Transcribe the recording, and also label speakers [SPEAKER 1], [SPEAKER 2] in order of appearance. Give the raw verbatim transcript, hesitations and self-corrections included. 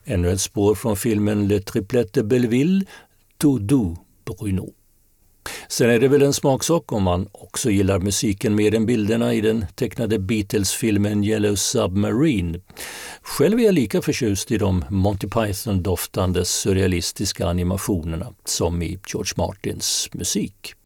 [SPEAKER 1] Ännu ett spår från filmen Le Triplet de Belleville, Tout doux Bruno. Sen är det väl en smaksak om man också gillar musiken mer än bilderna i den tecknade Beatles-filmen Yellow Submarine. Själv är jag lika förtjust i de Monty Python-doftande surrealistiska animationerna som i George Martins musik.